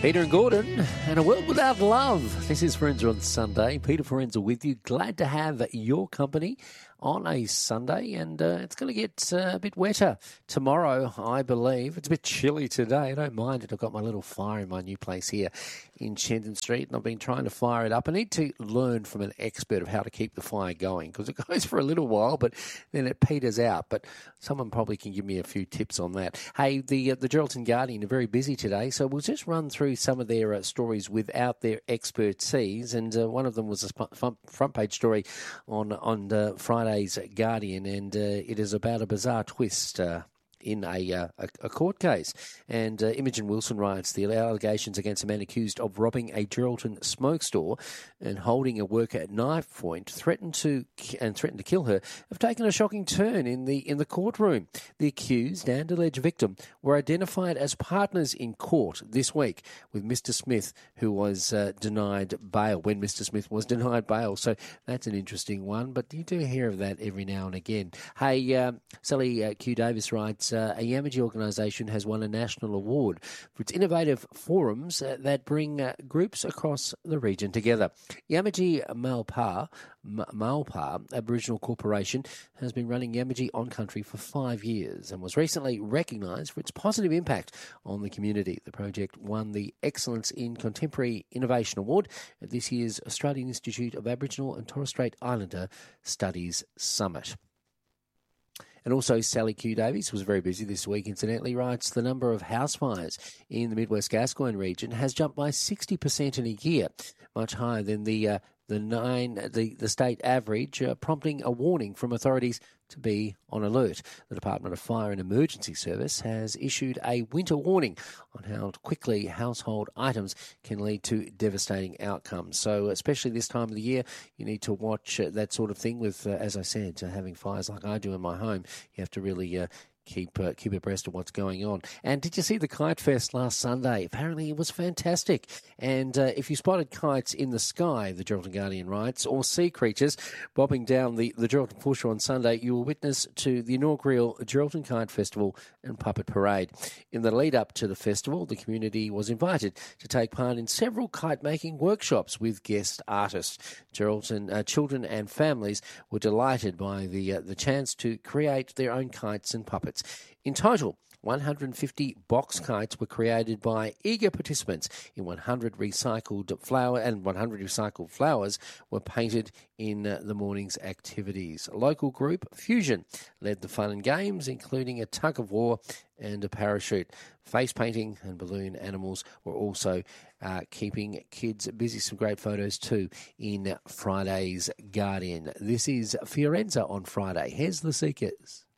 Peter and Gordon, and a world without love. This is Forenza on Sunday. Peter Forenza with you. Glad to have your company on a Sunday, and it's going to get a bit wetter tomorrow, I believe. It's a bit chilly today. I don't mind it. I've got my little fire in my new place here in Shenton Street, and I've been trying to fire it up. I need to learn from an expert of how to keep the fire going, because it goes for a little while, but then it peters out. But someone probably can give me a few tips on that. Hey, the Geraldton Guardian are very busy today, so we'll just run through some of their stories without their expertise, and one of them was a front page story on Friday's Guardian, and it is about a bizarre twist in a court case. And Imogen Wilson writes, the allegations against a man accused of robbing a Geraldton smoke store and holding a worker at knife point, threatened to kill her, have taken a shocking turn in the courtroom. The accused and alleged victim were identified as partners in court this week, with Mr. Smith, who was denied bail, when Mr. Smith was denied bail. So that's an interesting one, but you do hear of that every now and again. Hey, Sally Q. Davis writes, a Yamaji organisation has won a national award for its innovative forums that bring groups across the region together. Yamaji Malpa Aboriginal Corporation has been running Yamaji on country for 5 years and was recently recognised for its positive impact on the community. The project won the Excellence in Contemporary Innovation Award at this year's Australian Institute of Aboriginal and Torres Strait Islander Studies Summit. And also Sally Q. Davies was very busy this week, incidentally, writes, the number of house fires in the Midwest Gascoyne region has jumped by 60% in a year, much higher than the state average, prompting a warning from authorities to be on alert. The Department of Fire and Emergency Service has issued a winter warning on how quickly household items can lead to devastating outcomes. So especially this time of the year, you need to watch that sort of thing with, as I said, having fires like I do in my home. You have to really keep abreast of what's going on. And did you see the Kite Fest last Sunday? Apparently it was fantastic. And if you spotted kites in the sky, the Geraldton Guardian writes, or sea creatures bobbing down the Geraldton Pusher on Sunday, you will witness to the inaugural Geraldton Kite Festival and Puppet Parade. In the lead up to the festival, the community was invited to take part in several kite making workshops with guest artists. Geraldton children and families were delighted by the chance to create their own kites and puppets. In total, 150 box kites were created by eager participants in 100 recycled flowers were painted in the morning's activities. A local group, Fusion, led the fun and games, including a tug of war and a parachute. Face painting and balloon animals were also keeping kids busy. Some great photos too in Friday's Guardian. This is Fiorenza on Friday. Here's the Seekers.